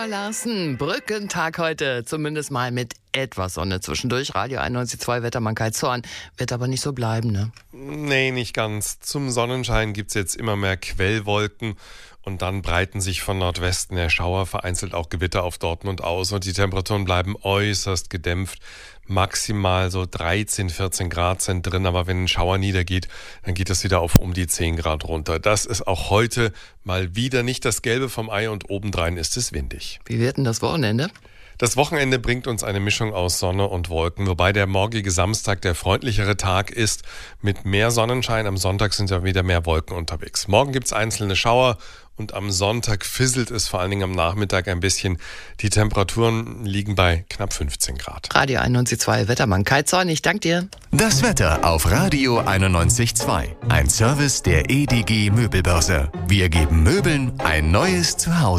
Larsen, Brückentag heute, zumindest mal mit etwas Sonne zwischendurch. Radio 91.2 Wettermann Kai Zorn, wird aber nicht so bleiben, ne? Nee, nicht ganz. Zum Sonnenschein gibt's jetzt immer mehr Quellwolken und dann breiten sich von Nordwesten der Schauer, vereinzelt auch Gewitter auf Dortmund aus und die Temperaturen bleiben äußerst gedämpft. Maximal so 13, 14 Grad sind drin, aber wenn ein Schauer niedergeht, dann geht das wieder auf um die 10 Grad runter. Das ist auch heute mal wieder nicht das Gelbe vom Ei und obendrein ist es windig. Wie wird denn das Wochenende? Das Wochenende bringt uns eine Mischung aus Sonne und Wolken, wobei der morgige Samstag der freundlichere Tag ist. Mit mehr Sonnenschein, am Sonntag sind ja wieder mehr Wolken unterwegs. Morgen gibt's einzelne Schauer und am Sonntag fisselt es vor allen Dingen am Nachmittag ein bisschen. Die Temperaturen liegen bei knapp 15 Grad. Radio 91.2 Wettermann Kai Zorn, ich danke dir. Das Wetter auf Radio 91.2. Ein Service der EDG Möbelbörse. Wir geben Möbeln ein neues Zuhause.